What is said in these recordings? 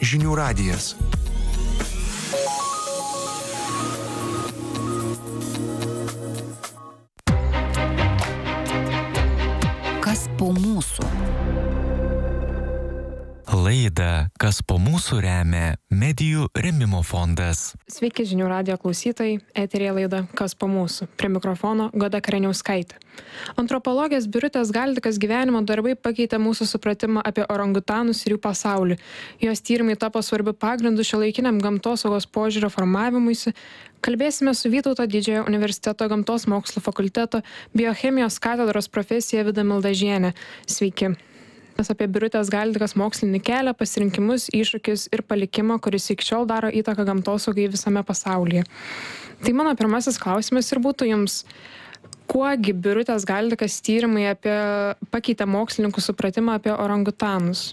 Žinių radijas. Kas po mūsų? Laidą Kas po mūsų remia Medijų rėmimo fondas. Sveiki žinių radijo klausytojai, eteryje laida Kas po mūsų. Prie mikrofono Goda Kareniauskaitė. Antropologės Birutės Galdikas gyvenimo darbai pakeitė mūsų supratimą apie orangutanus ir jų pasaulį. Jos tyrimai tapo svarbiu pagrindu šiuolaikiniam gamtosaugos požiūrio formavimuisi. Kalbėsime su Vytauto Didžiojo universiteto gamtos mokslų fakulteto biochemijos katedros profesija Vida Mildažienė. Sveiki. Apie Birutės Galdikas mokslinį kelią, pasirinkimus, iššūkius ir palikimą, kuris iki šiol daro įtaką gamtosaugai visame pasaulyje. Tai mano pirmasis klausimas ir būtų jums, kuogi Birutės Galdikas tyrimai pakeitė mokslininkų supratimą apie orangutanus?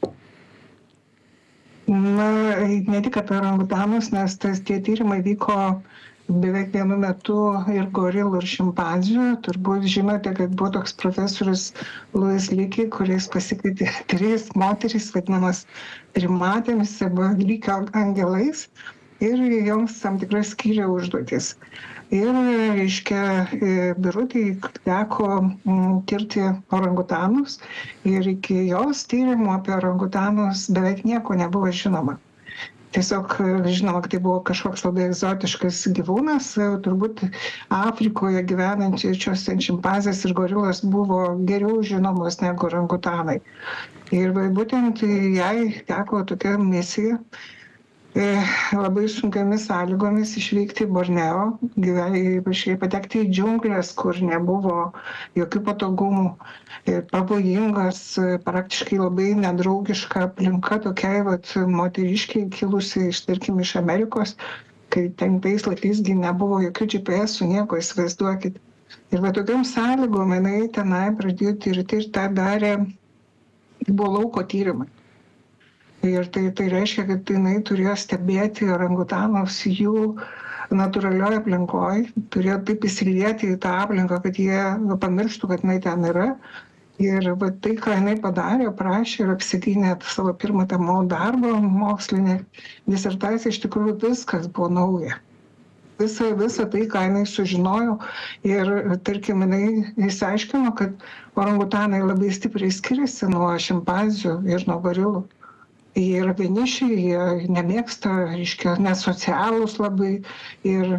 Na, ne tik apie orangutanus, nes tie tyrimai vyko beveik vienu metu ir gorilų, ir šimpanzių. Turbūt žinote, kad buvo toks profesorius Louis Leakey, kuris pasikvietė 3 moterys, vadinamas trimatėmis arba lygio angelais, ir joms tam tikrai skyrė užduotis. Ir, Birutei teko tirti orangutanus ir iki jos tyrimų apie orangutanus beveik nieko nebuvo žinoma. Tiesiog žinoma, kad tai buvo kažkoks labai egzotiškas gyvūnas, turbūt Afrikoje gyvenančios šimpanzės ir gorilos buvo geriau žinomos negu orangutanai. Ir būtent jai teko tokia misija labai sunkiamis sąlygomis išvykti į Borneo, patekti į džiunglės, kur nebuvo jokių patogumų, pavojingas, praktiškai labai nedraugiška aplinka tokiai moteriškiai kilusi iš Amerikos, kai tais laikais nebuvo jokių GPS, nieko, įsivaizduokit. Ir tokiam sąlygom jinai tenai pradėjo tirti ir tą darė, buvo lauko tyrimai. Ir tai reiškia, kad jinai turėjo stebėti orangutanus jų natūralioje aplinkoje, turėjo taip įsilieti į tą aplinką, kad jie pamirštų, kad jinai ten yra. Ir tai, ką jinai padarė, prašė ir apsigynė savo pirmą darbą mokslinę disertaciją, iš tikrųjų viskas buvo nauja. Visa tai, ką jinai sužinojo, ir tarkim, jinai išsiaiškino, kad orangutanai labai stipriai skiriasi nuo šimpanzių ir nuo gorilų. Jie yra vienišiai, jie nemėgsta, nesocialūs labai, ir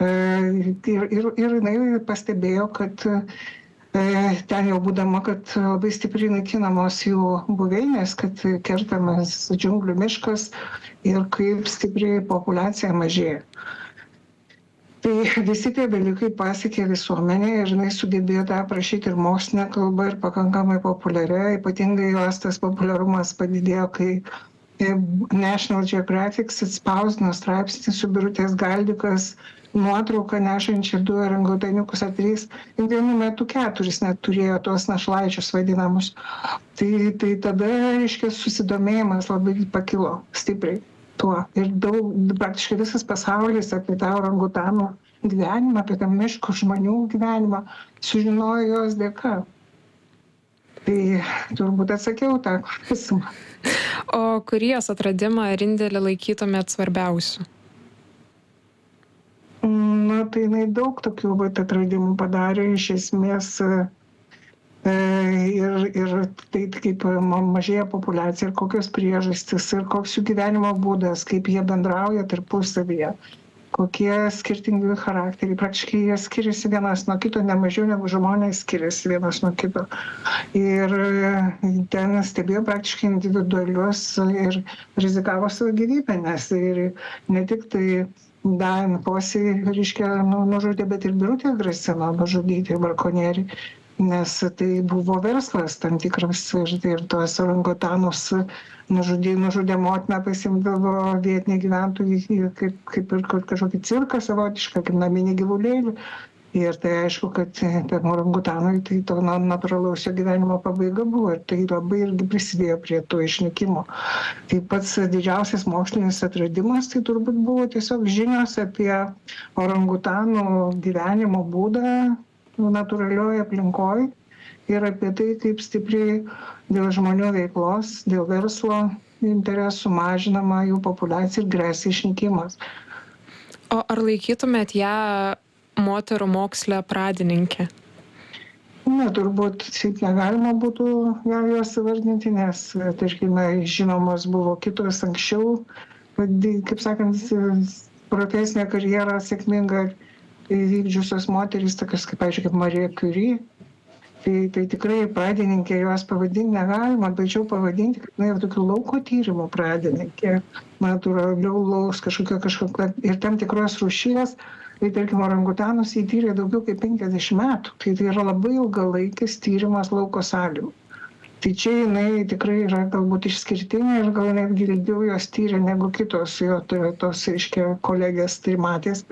jinai pastebėjo, kad ten jau būdama, kad labai stipriai naikinamos jų buveinės, kad kertamas džiunglių miškas ir kaip stipriai populiacija mažėja. Tai visi tie dalykai pasiekė visuomenę ir jinai sugebėjo tą aprašyti ir mokslinę kalbą ir pakankamai populiaria. Ypatingai jos tas populiarumas padidėjo, kai National Geographic atspausdino straipsnį su Birutės Galdikas nuotrauką nešančią 2 orangutaniukus ar 3. Vienu metu 4 net turėjo tuos našlaičius vadinamus. Tai tada, susidomėjimas labai pakilo stipriai tuo. Ir praktiškai visas pasaulis apie tą orangutanų gyvenimą, apie tą miško žmonių gyvenimą sužinojo jos dėka. Tai turbūt atsakiau tą klausimą. O kurį jos atradimą ir indėlį laikytumėt svarbiausiu? Na, tai jinai daug tokių atradimų padarė, iš esmės, ir tai kaip mažėja populiacija, ir kokios priežastys, ir koks jų gyvenimo būdas, kaip jie bendrauja tarpusavyje, kokie skirtingi charakteriai. Praktiškai jie skiriasi vienas nuo kito, ne mažiau negu žmonės skiriasi vienas nuo kito. Ir ten stebėjo praktiškai individualius ir rizikavo savo gyvybę, nes ir ne tik tai Dian Fossey, nužudė, bet ir Birutė grasino nužudyti brakonieriai, nes tai buvo verslas tam tikras, ir tuos orangutanus nužudė motiną, pasimdavo vietiniai gyventojai kaip ir kažkokį cirką savotišką, kaip naminį gyvulėlį. Ir tai aišku, kad ten orangutanui tai to natūralaus gyvenimo pabaiga buvo, ir tai labai irgi prisidėjo prie to išnykimo. Tai pats didžiausias mokslinis atradimas tai turbūt buvo tiesiog žinios apie orangutanų gyvenimo būdą natūralioje aplinkoje ir apie tai, kaip stipriai dėl žmonių veiklos, dėl verslo interesų mažinama jų populiacija ir gresia išnykimas. O ar laikytumėt ją moterų moksle pradininkę? Na, turbūt šiaip negalima būtų jos įvardinti, nes, tarkime, žinomos buvo kitos anksčiau, kaip sakant, profesinę karjerą sėkmingą įvykdžiusios moterys, tokios kaip, pavyzdžiui, kaip Marija Curie. Tai tikrai pradininkė jos pavadinti negalima, tačiau pavadinti, kad yra tokių lauko tyrimų pradininkė, natūraliaus kažkokio ir tam tikros rūšies, tai tarkim orangutanus įtyrė daugiau kaip 50 metų, tai yra labai ilgalaikis tyrimas lauko sąlygų. Tai čia jinai tikrai yra galbūt išskirtinė ir gal netgi ilgiau jos tyrė negu kitos jo tos, reiškia, kolegės trimatės.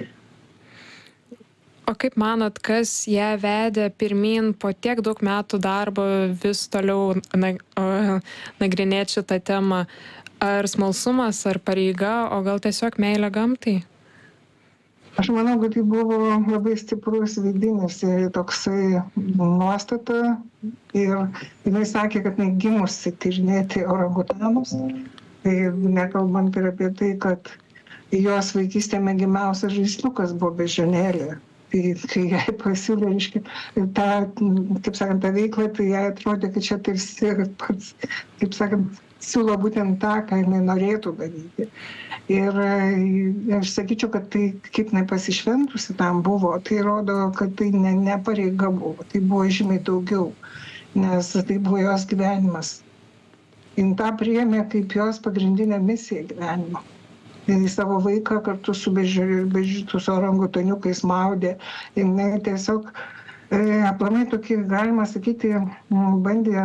O kaip manot, kas ją vedė pirmyn po tiek daug metų darbo vis toliau nagrinėti šitą temą? Ar smalsumas, ar pareiga, o gal tiesiog meilė gamtai? Aš manau, kad tai buvo labai stiprus vidinis toksai nuostata ir jinai sakė, kad jinai gimusi tyrinėti orangutanus. Tai nekalbant ir apie tai, kad jos vaikystė mėgimiausias žaisliukas buvo beždžionėlė. Tai kai jai pasiūlė, reiškia, tą, kaip sakant, tą veiklą, tai jai atrodė, kad čia tarsi pats, kaip sakant, siūlo būtent tą, ką jinai norėtų daryti. Ir aš sakyčiau, kad tai, kaip jinai pasišventusi tam buvo, tai rodo, kad tai ne pareiga buvo, tai buvo žymiai daugiau, nes tai buvo jos gyvenimas. Jin tą priėmė kaip jos pagrindinę misiją gyvenimo. Į savo vaiką kartu su bežiūtus orangutaniukais maudė. Jinai tiesiog aplamai tokį, galima sakyti, bandė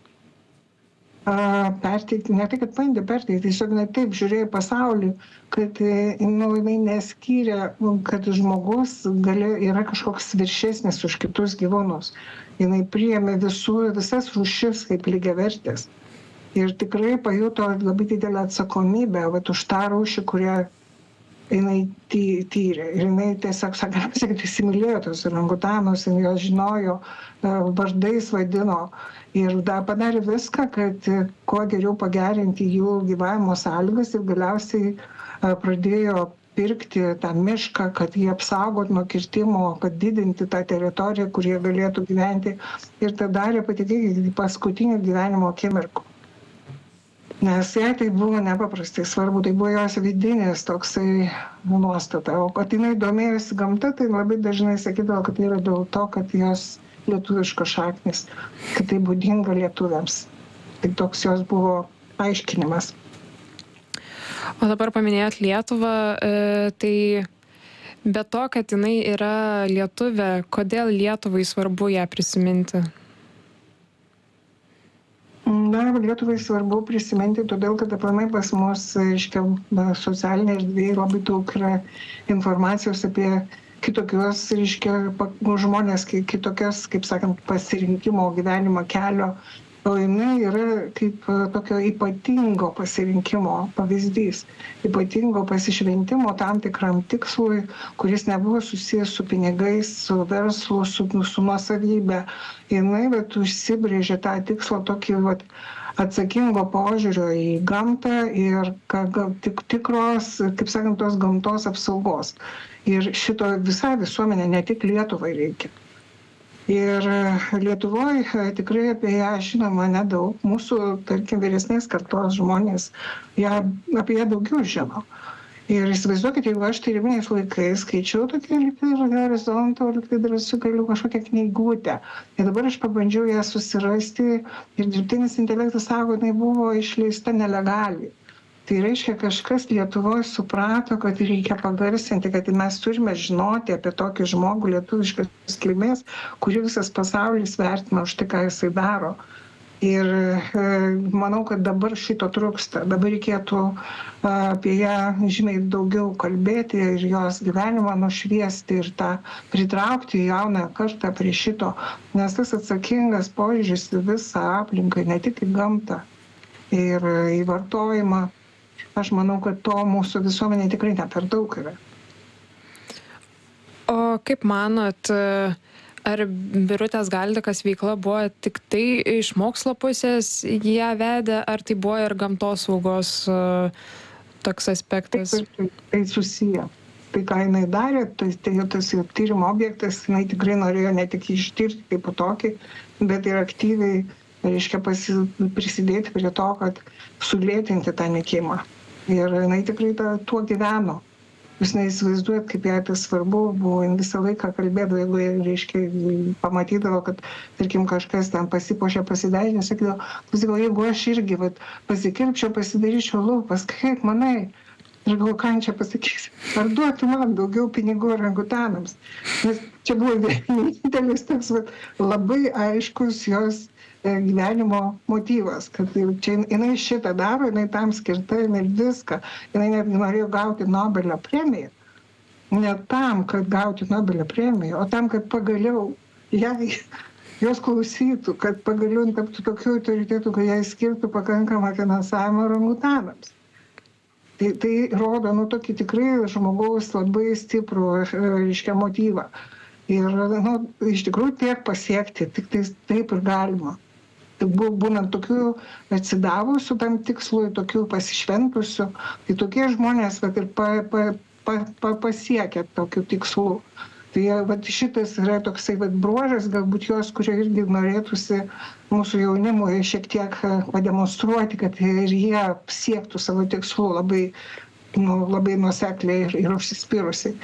perteikti, ne tai, kad bandė perteikti, tiesiog ne taip žiūrėjo pasaulį, kad jinai neskyrė, kad žmogus yra kažkoks viršesnis už kitus gyvūnus. Jinai priėmė visas rūšis kaip lygiavertės. Ir tikrai pajuto labai didelę atsakomybę už tą rūšį, kurią jinai tyrė. Ir jinai tiesiog, galima sakyti, įsimylėjo tos orangutanus, jinai jos žinojo, vardais vadino. Ir padarė viską, kad kuo geriau pagerinti jų gyvavimo sąlygas ir galiausiai pradėjo pirkti tą mišką, kad jį apsaugot nuo kirtimo, kad didinti tą teritoriją, kur jie galėtų gyventi. Ir tą darė, patikėkite, paskutinių gyvenimo akimirkų. Nes jai tai buvo nepaprastai svarbu, tai buvo jos vidinis toksai nuostata. O kad jinai domėjosi gamta, tai labai dažnai sakydavo, kad tai yra dėl to, kad jos lietuviškos šaknis, kad tai būdinga lietuviams. Tai toks jos buvo aiškinimas. O dabar paminėjot Lietuvą, tai be to, kad jinai yra lietuvė, kodėl Lietuvai svarbu ją prisiminti? Na, Lietuvai svarbu prisiminti, todėl, kad aplamai pas mus, reiškia, socialinėje erdvėje labai daug yra informacijos apie kitokios, reiškia, žmonės, kitokios, kaip sakant, pasirinkimo gyvenimo kelio. O jinai yra kaip tokio ypatingo pasirinkimo pavyzdys, ypatingo pasišventimo tam tikram tikslui, kuris nebuvo susijęs su pinigais, su verslu, su nuosavybė. Jinai užsibrėžė tą tikslą tokį atsakingo požiūrio į gamtą ir tikros, kaip sakant, tos gamtos apsaugos. Ir šito visai visuomenė, ne tik Lietuvai reikia. Ir Lietuvoje tikrai apie ją žinoma nedaug. Mūsų, tarkim, vyresnės kartos žmonės apie ją daugiau žino. Ir įsivaizduokite, jeigu aš tyriminiais laikais skaičiau tokį lygtai horizontą, lygtai drąsiu galiu kažkokią knygutę. Ir dabar aš pabandžiau ją susirasti ir dirbtinis intelektas sako, jinai buvo išleista nelegaliai. Tai reiškia, kažkas Lietuvoje suprato, kad reikia pagarsinti, kad mes turime žinoti apie tokį žmogų lietuviškos kilmės, kurį visas pasaulis vertina už tai, ką jisai daro. Ir manau, kad dabar šito trūksta. Dabar reikėtų apie ją žymiai daugiau kalbėti ir jos gyvenimą nušviesti ir tą pritraukti jauną kartą prie šito. Nes tas atsakingas požiūris į visą aplinką, ne tik į gamtą ir į vartojimą. Aš manau, kad to mūsų visuomenė tikrai ne per daug yra. O kaip manot, Ar Birutės Galdikas veikla buvo tik tai iš mokslo pusės ją vedė, ar tai buvo ir gamtosaugos toks aspektas? Tai susiję. Tai, ką jinai darė, tas tyrimo objektas, jinai tikrai norėjo ne tik ištirti kaip tokį, bet ir aktyviai, reiškia, prisidėti prie to, kad sulėtinti tą nykimą. Ir jinai tikrai tuo gyveno. Jūs neįsivaizduojat, kaip jai tai svarbu buvo, visą laiką kalbėdavo, jeigu, reiškia, pamatydavo, kad, tarkim, kažkas ten pasipuošė, pasidažė, sakydavo, jeigu aš irgi pasikirpčiau, pasidaryčiau lūpas, kaip manai? Ir galvoju, ką čia pasakysi, ar duoti man daugiau pinigų orangutanams. Nes čia buvo vienintelis toks labai aiškus jos gyvenimo motyvas, kad čia jinai šitą daro, jinai tam skirta, jinai viską. Jinai net norėjo gauti Nobelio premiją. Ne tam, kad gauti Nobelio premiją, o tam, kad pagaliau jos klausytų, kad pagaliau taptų tokiu autoritetu, kad jai skirtų pakankamą finansavimą orangutanams. Tai rodo, tokį tikrai žmogaus labai stiprų, reiškia, motyvą. Ir, iš tikrųjų tiek pasiekti, tik taip ir galima. Tai būnant tokių atsidavusių tam tikslui, tokių pasišventusių, tai tokie žmonės ir pasiekia tokių tikslų. Tai šitas yra toksai bruožas, galbūt jos, kurie irgi norėtųsi mūsų jaunimui šiek tiek pademonstruoti, kad ir jie siektų savo tikslų labai nuosekliai ir užsispyrusiai.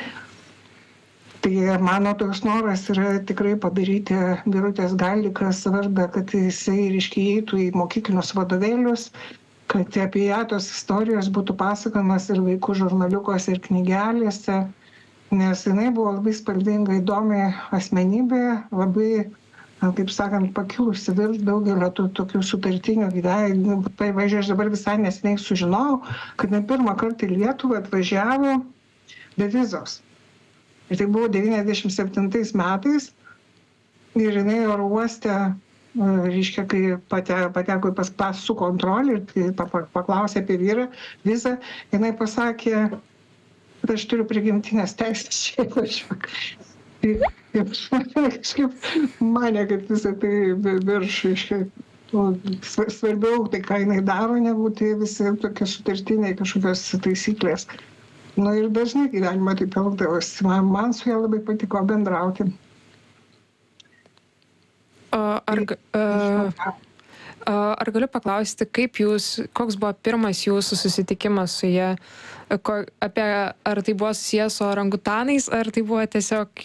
Tai mano toks noras yra tikrai padaryti Birutės Galdikas vardą, kad jisai, reiškia, įeitų į mokyklinius vadovėlius, kad apie ją tos istorijos būtų pasakojamas ir vaikų žurnaliukuose ir knygelėse. Nes jinai buvo labai spalvinga, įdomi asmenybė, labai, kaip sakant, pakilusi virš daugelio tokių sutartinių gyvenimų. Pavyzdžiui, aš dabar visai neseniai sužinojau, kad ne pirmą kartą į Lietuvą atvažiavo be vizos. Ir tai buvo 97 metais ir jinai oro uoste, reiškia, kai pateko į pasų kontrolę ir paklausė apie vizą, jinai pasakė, kad aš turiu prigimtinės teisės čia važiuoti. Ir kažkaip mane, kad visą tai virš, svarbiau tai, ką jinai daro, negu tai visi tokie sutartiniai kažkokios taisyklės. Ir dažnai gyvenime taip elgdavosi. Man su ją labai patiko bendrauti. Ar galiu paklausti, koks buvo pirmas jūsų susitikimas su ja? Ar tai buvo susijęs su orangutanais, ar tai buvo tiesiog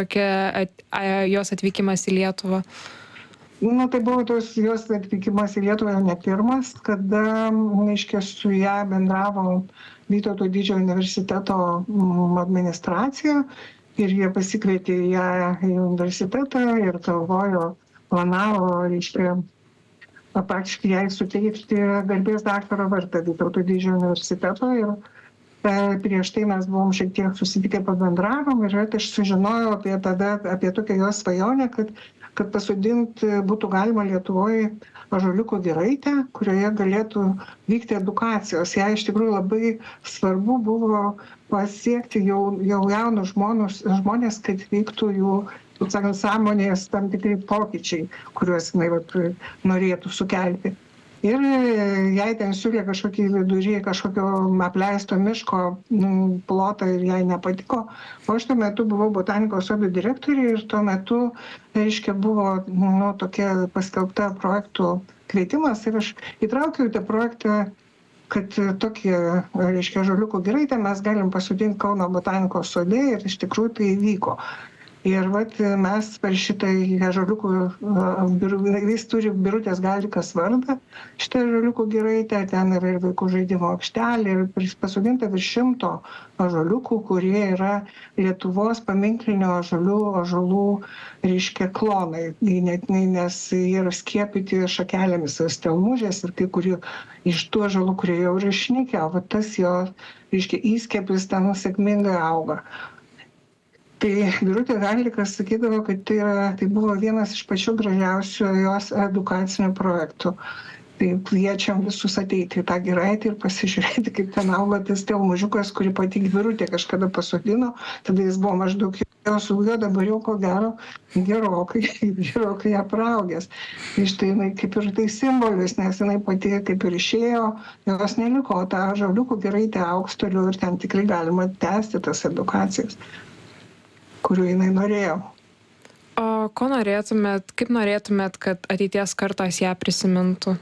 jos atvykimas į Lietuvą? Tai buvo jos atvykimas į Lietuvą ne pirmas, kada, reiškia, su ją bendravo Vytauto didžiojo universiteto administracija ir jie pasikvietė ją į universitetą ir planavo, reiškia, praktiškai jai suteikti garbės daktaro vardą Vytauto didžiojo universiteto. Ir prieš tai mes buvom šiek tiek susitikę, pabendravom ir aš sužinojau apie tokią jos svajonę, kad pasodinti būtų galima Lietuvoje ąžuoliuko giraitę, kurioje galėtų vykti edukacijos. Jai iš tikrųjų labai svarbu buvo pasiekti jau jaunus žmonės, kad vyktų jų, taip sakant, sąmonės tam tikri pokyčiai, kuriuos jinai norėtų sukelti. Ir jai ten siūlė kažkokį vidury, kažkokio apleisto miško plotą ir jai nepatiko. O aš tuo metu buvau botanikos sodų direktorė ir tuo metu, reiškia, buvo tokia paskelbta projektų kvietimas ir aš įtraukiau į tą projektą, kad tokį, reiškia, ąžuoliuko giraitę mes galim pasodinti Kauno botanikos sode ir iš tikrųjų tai įvyko. Ir mes per šitą ąžuoliukų, jis turi Birutės Galdikas vardą, šitą ąžuoliukų giraitę, ten yra ir vaikų žaidimo aikštelė, ir pasodinta virš 100 ąžuoliukų, kurie yra Lietuvos paminklinio ąžuolų, reiškia, klonai, nes jie yra skiepyti šakelėmis stelmužės ir kai kurių iš tų ąžuolų, kurie jau yra išnykę, o tas jo, reiškia, įskiepis ten sėkmingai auga. Tai Birutė Galdikas sakydavo, kad tai buvo vienas iš pačių gražiausių jos edukacinių projektų. Tai kviečiam visus ateiti į tą giraitę ir pasižiūrėti, kaip ten auga tas telmužiukas, kurį pati Birutė kažkada pasodino. Tada jis buvo maždaug jos ūgio, dabar jau ko gero gerokai apraugęs. Tai štai jinai kaip ir tai simbolis, nes jinai pati kaip ir išėjo, jos neliko, tą žaliukų giraitę augs toliau ir ten tikrai galima tęsti tas edukacijas, kurių jinai norėjo. O kaip norėtumėt, kad ateities kartos ją prisimintų?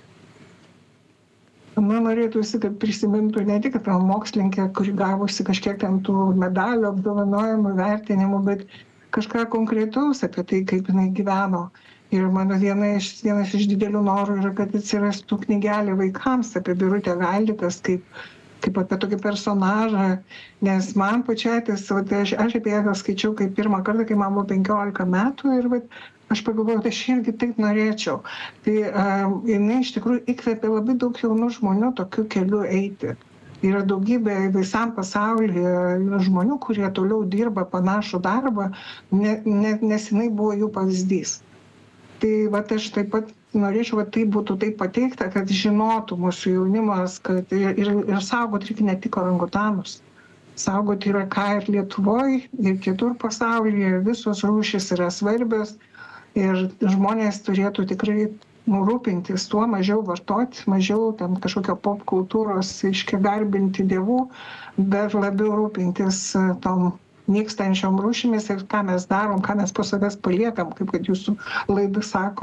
Man norėtųsi, kad prisimintų ne tik apie mokslininkę, kuri gavusi kažkiek ten tų medalių, apdovanojimų, vertinimų, bet kažką konkretaus apie tai, kaip jinai gyveno. Ir mano vienas iš didelių norų yra, kad atsirastų knygelė vaikams apie Birutę Galdikas, kaip apie tokį personažą, nes man pačiai aš apie ją skaičiau kaip pirmą kartą, kai man buvo 15 metų ir aš pagalvojau, aš irgi taip norėčiau. Tai jinai iš tikrųjų įkvėpė labai daug jaunų žmonių tokiu keliu eiti. Yra daugybė visam pasaulyje žmonių, kurie toliau dirba panašų darbą, nes jinai buvo jų pavyzdys. Tai aš taip pat norėčiau, kad tai būtų taip pateikta, kad žinotų mūsų jaunimas, kad ir saugoti reikia ne tik orangutanus. Saugoti yra ką ir Lietuvoje, ir kitur pasaulyje, visos rūšys yra svarbios. Ir žmonės turėtų tikrai rūpintis tuo, mažiau vartoti, mažiau tam kažkokio pop kultūros, garbinti dievų, bet labiau rūpintis tom nykstančiom rūšimis ir ką mes darom, ką mes po savęs paliekam, kaip kad jūsų laida sako.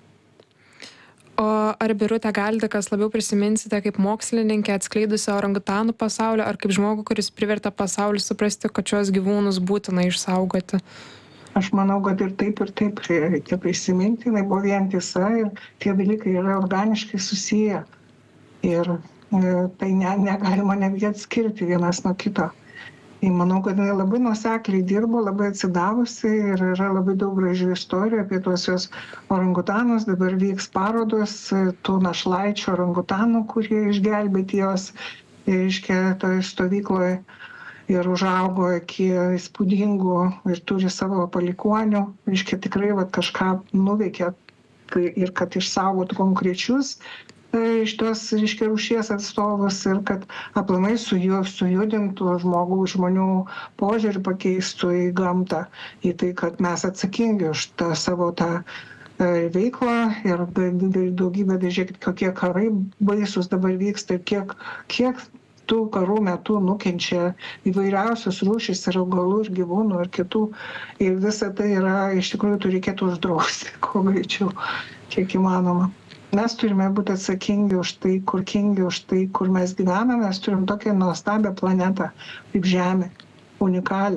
O ar Birutę Galdikas labiau prisiminsite kaip mokslininkę atskleidusią orangutanų pasaulį, ar kaip žmogų, kuris privertė pasaulį suprasti, kad šios gyvūnus būtina išsaugoti? Aš manau, kad ir taip reikia prisiminti, jinai buvo vientisa ir tie dalykai yra organiškai susiję. Ir tai negalima netgi atskirti vienas nuo kito. Tai manau, kad jinai labai nuosekliai dirbo, labai atsidavusi ir yra labai daug gražių istorijų apie tuos jos orangutanus. Dabar vyks parodos tų našlaičių orangutanų, kurie išgelbėti jos, toje stovykloje. Ir užaugo iki įspūdingų ir turi savo palikuonių. Tikrai kažką nuveikė ir kad išsaugotų konkrečius iš tos rūšies atstovus ir kad aplamai sujudintų žmonių požiūrį, pakeistų į gamtą, į tai, kad mes atsakingi už savo veiklą ir daugybę, žiūrėkit, kokie karai baisus dabar vyksta ir kiek tų karų metu nukenčia įvairiausios rūšys ir augalų ir gyvūnų ir kitų. Ir visa tai iš tikrųjų reikėtų uždrausti, kuo greičiau, kiek įmanoma. Mes turime būti atsakingi už tai, kur mes gyvename. Mes turim tokią nuostabią planetą kaip Žemė, unikalią.